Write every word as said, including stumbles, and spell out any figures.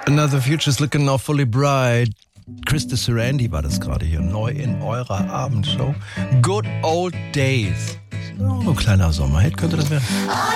Another Future's Looking Awfully Bright. Krista Sarandon war das gerade hier, neu in eurer Abendshow. Good Old Days. So ein kleiner Sommerhit könnte das werden.